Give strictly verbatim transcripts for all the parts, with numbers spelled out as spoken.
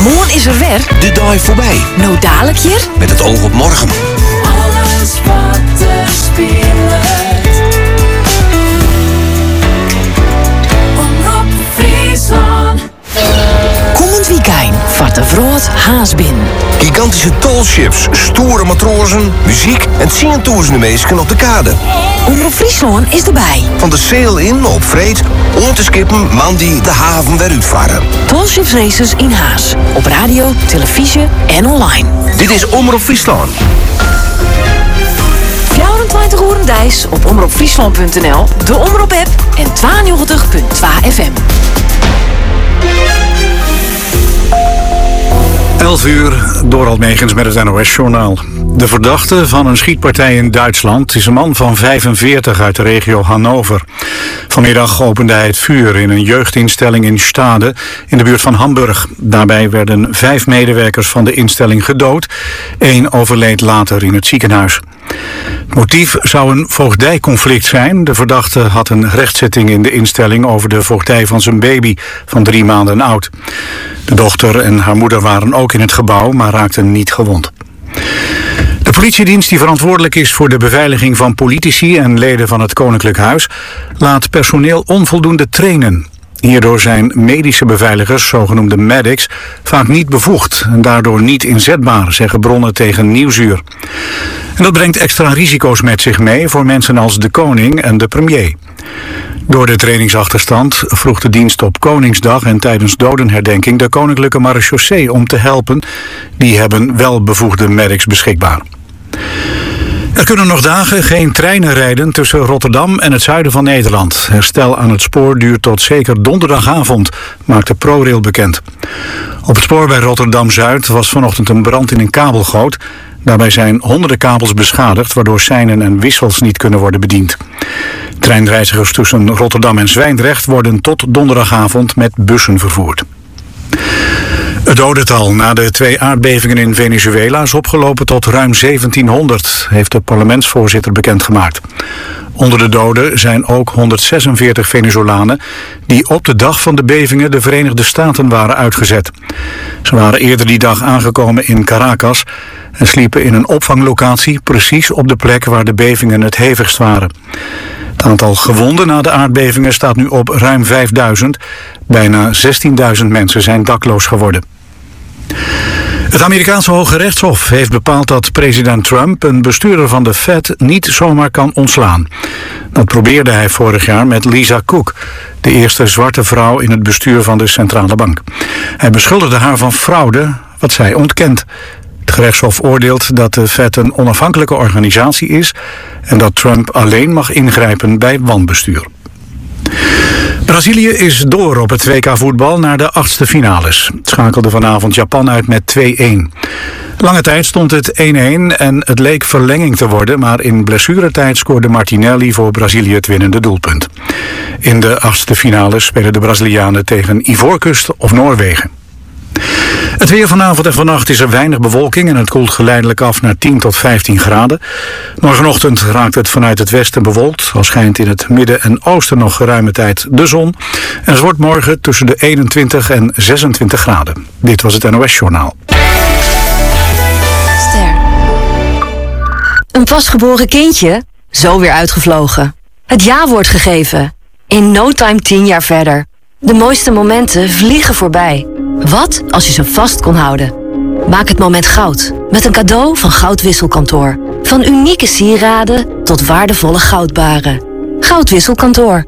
Morgen is er weer. De dag voorbij. Nou dadelijk hier. Met het oog op morgen. Alles wat er speelt. Omroep Friesland. Komend weekend vaart de vroot Haasbin. Gigantische tallships, stoere matrozen, muziek en tienduizenden mensen op de kade. Omroep Friesland is erbij. Van de sail in op vreed, om te skippen, man die de haven weer uitvaren. Tallships races in Haas. Op radio, televisie en online. Dit is Omroep Friesland. vierentwintig uur dijs op omroepfriesland punt n l, de Omroep app en tweeënnegentig komma twee F M. elf uur, Dorald Megens met het N O S-journaal. De verdachte van een schietpartij in Duitsland is een man van vijfenveertig uit de regio Hannover. Vanmiddag opende hij het vuur in een jeugdinstelling in Stade in de buurt van Hamburg. Daarbij werden vijf medewerkers van de instelling gedood. Eén overleed later in het ziekenhuis. Het motief zou een voogdijconflict zijn. De verdachte had een rechtszitting in de instelling over de voogdij van zijn baby van drie maanden oud. De dochter en haar moeder waren ook in het gebouw, maar raakten niet gewond. De politiedienst die verantwoordelijk is voor de beveiliging van politici en leden van het Koninklijk Huis laat personeel onvoldoende trainen. Hierdoor zijn medische beveiligers, zogenoemde medics, vaak niet bevoegd en daardoor niet inzetbaar, zeggen bronnen tegen Nieuwsuur. En dat brengt extra risico's met zich mee voor mensen als de koning en de premier. Door de trainingsachterstand vroeg de dienst op Koningsdag en tijdens dodenherdenking de Koninklijke Marechaussee om te helpen. Die hebben wel bevoegde medics beschikbaar. Er kunnen nog dagen geen treinen rijden tussen Rotterdam en het zuiden van Nederland. Herstel aan het spoor duurt tot zeker donderdagavond, maakte ProRail bekend. Op het spoor bij Rotterdam-Zuid was vanochtend een brand in een kabelgoot. Daarbij zijn honderden kabels beschadigd, waardoor seinen en wissels niet kunnen worden bediend. Treinreizigers tussen Rotterdam en Zwijndrecht worden tot donderdagavond met bussen vervoerd. Het dodental na de twee aardbevingen in Venezuela is opgelopen tot ruim zeventienhonderd, heeft de parlementsvoorzitter bekendgemaakt. Onder de doden zijn ook honderdzesenveertig Venezolanen die op de dag van de bevingen de Verenigde Staten waren uitgezet. Ze waren eerder die dag aangekomen in Caracas en sliepen in een opvanglocatie precies op de plek waar de bevingen het hevigst waren. Het aantal gewonden na de aardbevingen staat nu op ruim vijfduizend. Bijna zestienduizend mensen zijn dakloos geworden. Het Amerikaanse Hoge Rechtshof heeft bepaald dat president Trump een bestuurder van de Fed niet zomaar kan ontslaan. Dat probeerde hij vorig jaar met Lisa Cook, de eerste zwarte vrouw in het bestuur van de centrale bank. Hij beschuldigde haar van fraude, wat zij ontkent. Het gerechtshof oordeelt dat de Fed een onafhankelijke organisatie is en dat Trump alleen mag ingrijpen bij wanbestuur. Brazilië is door op het W K voetbal naar de achtste finales. Het schakelde vanavond Japan uit met twee-een. Lange tijd stond het één-één en het leek verlenging te worden, maar in blessuretijd scoorde Martinelli voor Brazilië het winnende doelpunt. In de achtste finales spelen de Brazilianen tegen Ivoorkust of Noorwegen. Het weer vanavond en vannacht is er weinig bewolking en het koelt geleidelijk af naar tien tot vijftien graden. Morgenochtend raakt het vanuit het westen bewolkt. Al schijnt in het midden en oosten nog geruime tijd de zon. En het wordt morgen tussen de eenentwintig en zesentwintig graden. Dit was het N O S-journaal. Ster. Een pasgeboren kindje, zo weer uitgevlogen. Het ja-woord gegeven. In no time tien jaar verder. De mooiste momenten vliegen voorbij. Wat als je ze vast kon houden? Maak het moment goud met een cadeau van Goudwisselkantoor. Van unieke sieraden tot waardevolle goudbaren. Goudwisselkantoor.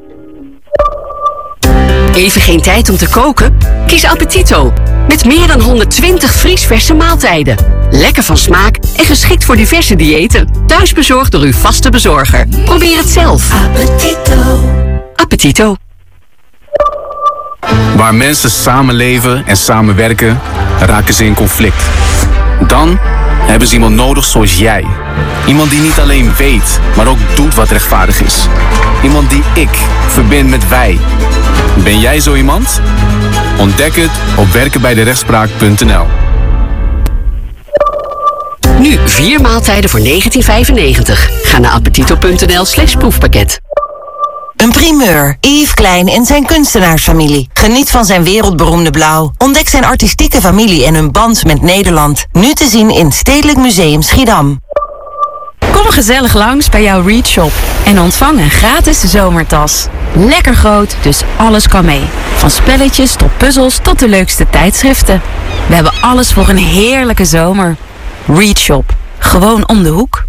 Even geen tijd om te koken? Kies Appetito. Met meer dan honderdtwintig vriesverse maaltijden. Lekker van smaak en geschikt voor diverse diëten. Thuisbezorgd door uw vaste bezorger. Probeer het zelf. Appetito. Appetito. Waar mensen samenleven en samenwerken, raken ze in conflict. Dan hebben ze iemand nodig zoals jij. Iemand die niet alleen weet, maar ook doet wat rechtvaardig is. Iemand die ik verbind met wij. Ben jij zo iemand? Ontdek het op werken bij de rechtspraak punt n l. Nu vier maaltijden voor negentien vijfennegentig. Ga naar appetito punt n l slash proefpakket. Een primeur. Yves Klein en zijn kunstenaarsfamilie. Geniet van zijn wereldberoemde blauw. Ontdek zijn artistieke familie en hun band met Nederland. Nu te zien in Stedelijk Museum Schiedam. Kom gezellig langs bij jouw Reach Shop en ontvang een gratis zomertas. Lekker groot, dus alles kan mee. Van spelletjes tot puzzels tot de leukste tijdschriften. We hebben alles voor een heerlijke zomer. Reach Shop, gewoon om de hoek.